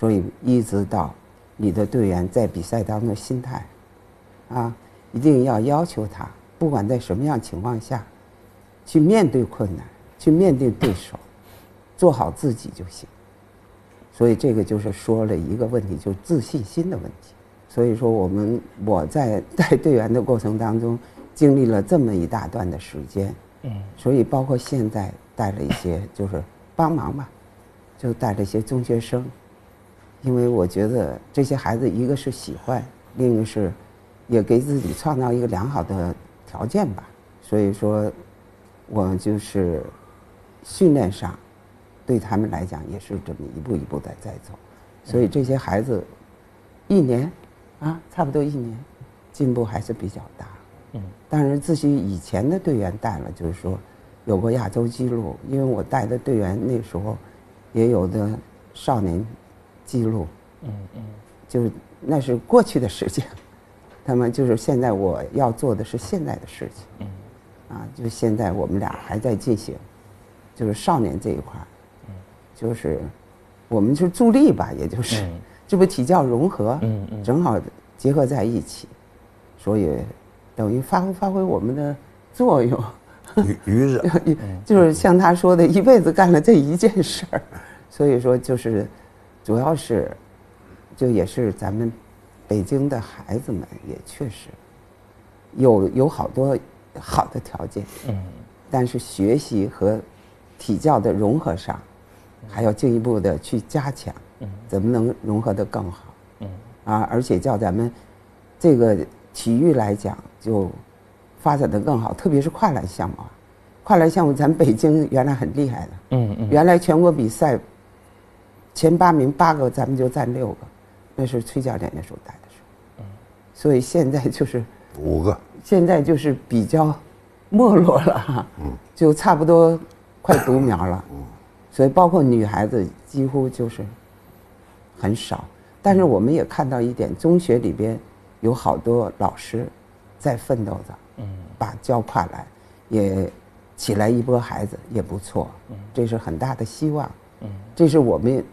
所以一直到你的队员在比赛当中的心态，啊，一定要求他，不管在什么样情况下，去面对困难，去面对对手，做好自己就行。所以这个就是说了一个问题，就是自信心的问题。所以说我在带队员的过程当中，经历了这么一大段的时间，所以包括现在带了一些就是帮忙吧，就带了一些中学生，因为我觉得这些孩子一个是喜欢，另一个是也给自己创造一个良好的条件吧。所以说，我就是训练上对他们来讲也是这么一步一步的在走，所以这些孩子一年差不多1年进步还是比较大。当然自己以前的队员带了，就是说有过亚洲纪录，因为我带的队员那时候也有的少年纪录，就是那是过去的事情，他们就是现在我要做的是现在的事情，就现在我们俩还在进行，就是少年这一块，就是我们就助力吧，也就是这不体教融合，正好结合在一起，所以等于发挥我们的作用。 余热， 就是像他说的，一辈子干了这一件事儿，所以说就是主要是就也是咱们北京的孩子们也确实有好多好的条件，但是学习和体教的融合上还要进一步的去加强，怎么能融合得更好，而且叫咱们这个体育来讲就发展得更好，特别是跨栏项目跨栏项目咱北京原来很厉害的，原来全国比赛前8名8个咱们就占6个，那是崔教练那时候带的时候，所以现在就是 5个， 现在就是比较没落了，就差不多快独苗了，所以包括女孩子几乎就是很少，但是我们也看到一点，中学里边有好多老师在奋斗着，把教跨栏也起来一波孩子也不错，这是很大的希望，这是我们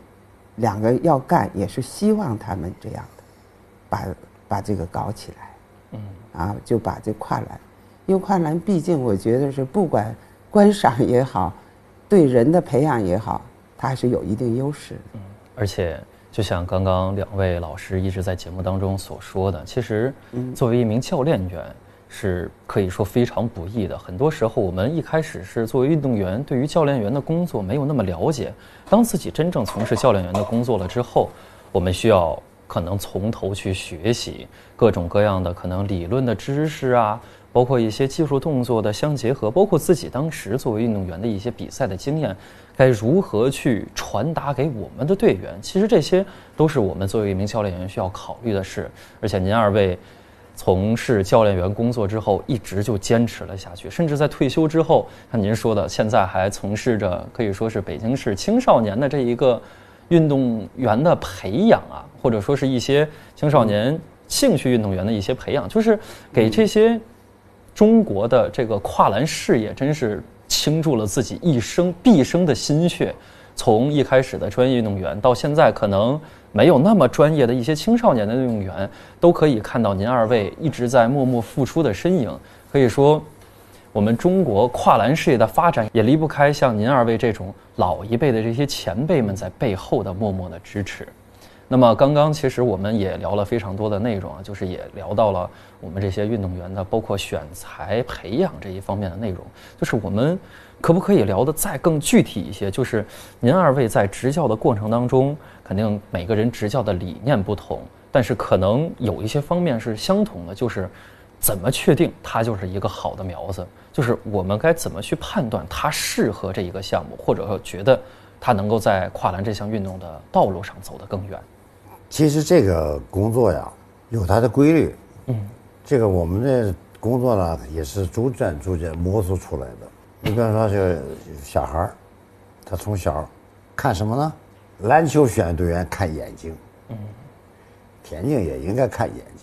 2个要干，也是希望他们这样的，把这个搞起来，就把这跨栏，因为跨栏毕竟我觉得是不管观赏也好，对人的培养也好，它是有一定优势的。 而且就像刚刚2位老师一直在节目当中所说的，其实作为一名教练员是可以说非常不易的。很多时候我们一开始是作为运动员，对于教练员的工作没有那么了解，当自己真正从事教练员的工作了之后，我们需要可能从头去学习各种各样的可能理论的知识包括一些技术动作的相结合，包括自己当时作为运动员的一些比赛的经验，该如何去传达给我们的队员，其实这些都是我们作为一名教练员需要考虑的事。而且您2位从事教练员工作之后一直就坚持了下去，甚至在退休之后，像您说的现在还从事着可以说是北京市青少年的这一个运动员的培养或者说是一些青少年兴趣运动员的一些培养，就是给这些中国的这个跨栏事业真是倾注了自己一生毕生的心血，从一开始的专业运动员到现在可能没有那么专业的一些青少年的运动员，都可以看到您2位一直在默默付出的身影。可以说我们中国跨栏事业的发展也离不开像您2位这种老一辈的这些前辈们在背后的默默的支持。那么刚刚其实我们也聊了非常多的内容就是也聊到了我们这些运动员的包括选材培养这一方面的内容，就是我们可不可以聊得再更具体一些，就是您2位在执教的过程当中，肯定每个人执教的理念不同，但是可能有一些方面是相同的，就是怎么确定它就是一个好的苗子，就是我们该怎么去判断它适合这一个项目，或者说觉得它能够在跨栏这项运动的道路上走得更远。 其实这个工作呀有它的规律，这个我们的工作呢也是逐渐摸索出来的。你比方说这个小孩他从小看什么呢？篮球选队员看眼睛，田径也应该看眼睛，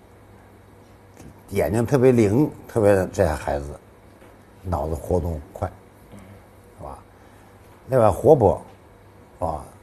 眼睛特别灵，特别这些孩子脑子活动快，是吧？另外活泼，